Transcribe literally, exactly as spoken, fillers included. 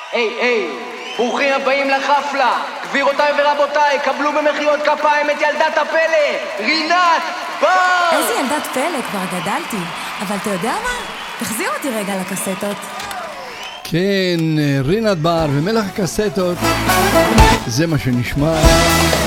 היי, היי, ברוכים הבאים לחפלה. גבירותיי ורבותיי, קבלו במחיאות כפיים את ילדת הפלא, רינת בר! איזה ילדת פלא, כבר גדלתי. אבל אתה יודע מה? תחזיר אותי רגע לקסטות. כן, רינת בר ומלך הקסטות, זה מה שנשמע.